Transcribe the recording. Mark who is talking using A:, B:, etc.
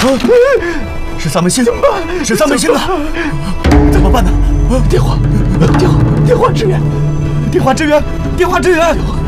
A: 是丧门星，怎么办？是丧门星啊！怎么办呢？电话支援！电话支援！